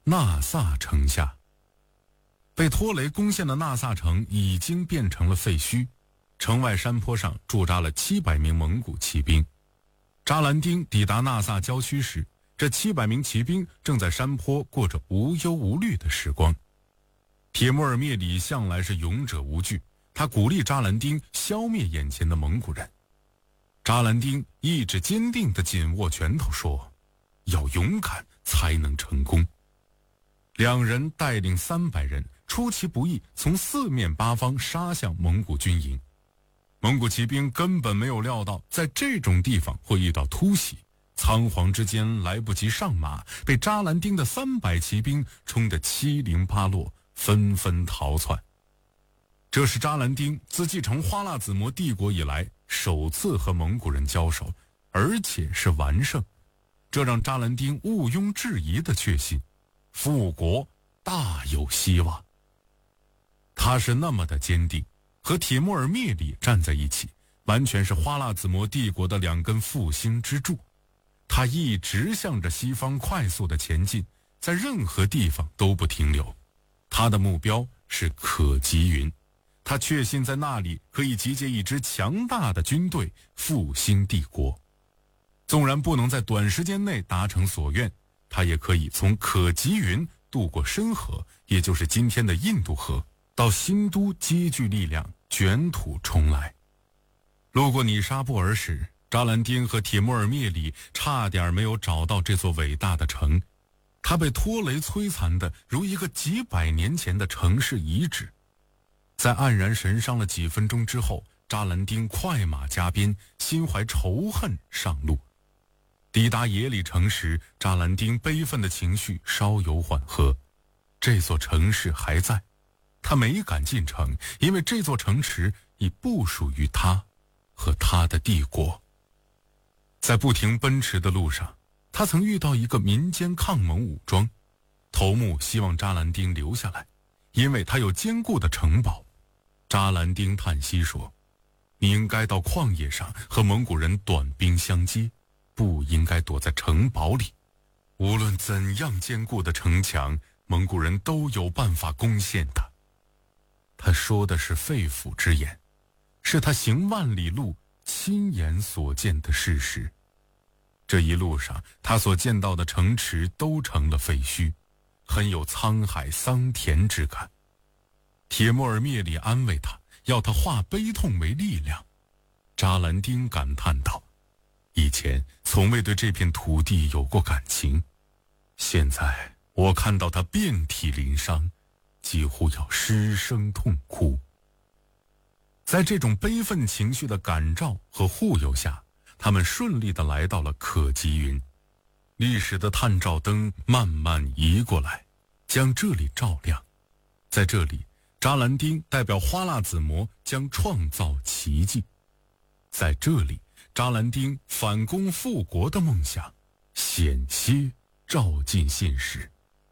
纳萨城下。被托雷攻陷的纳萨城已经变成了废墟，城外山坡上驻扎了700名蒙古骑兵。扎兰丁抵达纳萨郊区时，这700名骑兵正在山坡过着无忧无虑的时光。铁木尔灭里向来是勇者无惧，他鼓励扎兰丁消灭眼前的蒙古人。扎兰丁意志坚定地紧握拳头说：要勇敢才能成功。两人带领300人出其不意从4面8方杀向蒙古军营。蒙古骑兵根本没有料到在这种地方会遇到突袭，仓皇之间来不及上马，被扎兰丁的300骑兵冲得七零八落，纷纷逃窜。这是扎兰丁自继承花剌子模帝国以来首次和蒙古人交手，而且是完胜。这让扎兰丁毋庸置疑地确信，复国大有希望。他是那么的坚定，和铁木尔灭里站在一起，完全是花剌子模帝国的2根复兴支柱。他一直向着西方快速的前进，在任何地方都不停留。他的目标是可吉云，他确信在那里可以集结一支强大的军队，复兴帝国。纵然不能在短时间内达成所愿，他也可以从可吉云渡过申河，也就是今天的印度河，到新都积聚力量，卷土重来。路过尼沙布尔时，扎兰丁和铁木尔灭里差点没有找到这座伟大的城，它被拖雷摧残的如一个几百年前的城市遗址。在黯然神伤了几分钟之后，扎兰丁快马加鞭，心怀仇恨上路。抵达耶里城时，扎兰丁悲愤的情绪稍有缓和。这座城市还在，他没敢进城，因为这座城池已不属于他和他的帝国。在不停奔驰的路上，他曾遇到一个民间抗蒙武装，头目希望扎兰丁留下来，因为他有坚固的城堡。扎兰丁叹息说：你应该到旷野上和蒙古人短兵相接，不应该躲在城堡里。无论怎样坚固的城墙，蒙古人都有办法攻陷它。他说的是肺腑之言，是他行万里路亲眼所见的事实。这一路上，他所见到的城池都成了废墟，很有沧海桑田之感。铁木尔灭里安慰他，要他化悲痛为力量。扎兰丁感叹道：以前从未对这片土地有过感情，现在我看到他遍体鳞伤，几乎要失声痛哭。在这种悲愤情绪的感召和护佑下，他们顺利地来到了可吉云。历史的探照灯慢慢移过来，将这里照亮。在这里，扎兰丁代表花剌子模将创造奇迹。在这里，扎兰丁反攻复国的梦想险些照进现实。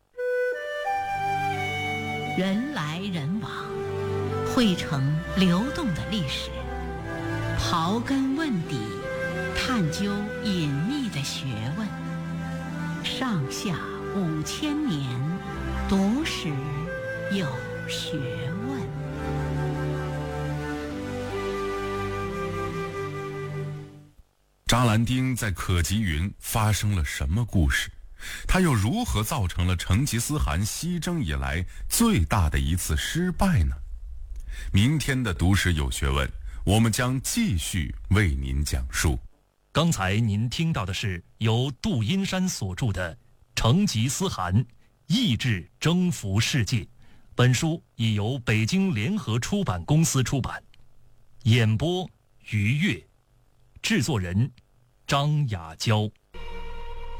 人来人往，汇成流动的历史，刨根问底，探究隐秘的学问。上下5000年，读史有学问。 扎兰丁在可吉云发生了什么故事？他又如何造成了成吉思汗西征以来最大的一次失败呢？明天的读史有学问，我们将继续为您讲述。 刚才您听到的是由杜阴山所著的《成吉思汗：意志征服世界》，本书已由北京联合出版公司出版。演播：于越，制作人张雅娇。